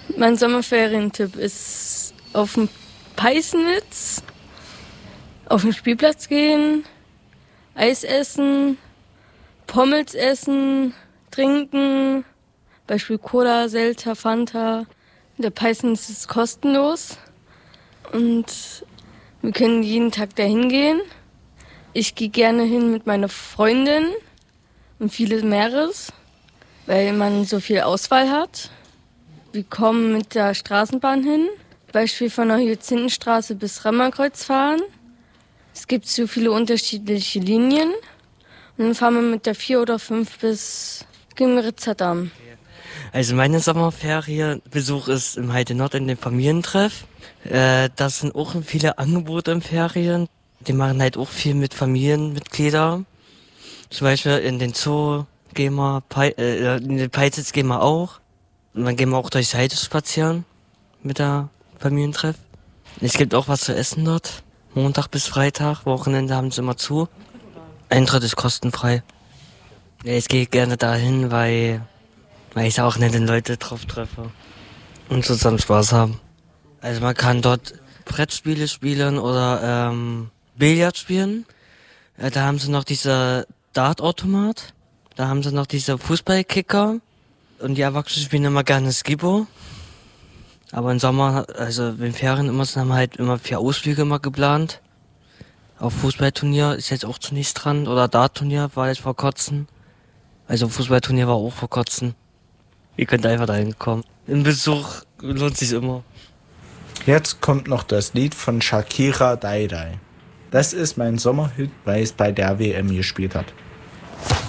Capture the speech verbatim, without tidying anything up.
Mein Sommerferientipp ist auf dem Peißnitz, auf den Spielplatz gehen, Eis essen, Pommels essen, trinken, Beispiel Cola, Seltzer, Fanta. Der Peißnitz ist kostenlos und wir können jeden Tag dahin gehen. Ich gehe gerne hin mit meiner Freundin und vieles mehres, weil man so viel Auswahl hat. Wir kommen mit der Straßenbahn hin, Beispiel von der Hyazinthenstraße bis Rammerkreuz fahren. Es gibt so viele unterschiedliche Linien und dann fahren wir mit der vier oder fünf bis Gimmeritzer Damm. Also meine Sommerferienbesuch ist im Heide Nord in dem Familientreff. Äh, das sind auch viele Angebote in Ferien. Die machen halt auch viel mit Familienmitgliedern. Zum Beispiel in den Zoo gehen wir, Pe- äh, in den Peititz gehen wir auch. Und dann gehen wir auch durchs Heide spazieren mit der Familientreff. Es gibt auch was zu essen dort. Montag bis Freitag, Wochenende haben sie immer zu. Eintritt ist kostenfrei. Ja, ich gehe gerne dahin, weil, weil ich auch nette Leute drauf treffe und zusammen Spaß haben. Also man kann dort Brettspiele spielen oder ähm, Billard spielen. Ja, da haben sie noch diese Dartautomat. Da haben sie noch diese Fußballkicker. Und die Erwachsenen spielen immer gerne Skibbo. Aber im Sommer, also in Ferien immer, haben wir halt immer vier Ausflüge immer geplant. Auf Fußballturnier ist jetzt auch zunächst dran. Oder Dartturnier war jetzt vor kurzem. Also Fußballturnier war auch vor kurzem. Ihr könnt einfach dahin kommen. Ein Besuch lohnt sich immer. Jetzt kommt noch das Lied von Shakira, Dai Dai. Das ist mein Sommerhit, weil es bei der W M gespielt hat.